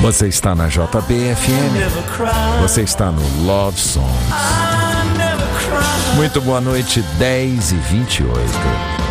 Você está na JBFM. Você está no Love Songs. Muito boa noite, 10h28.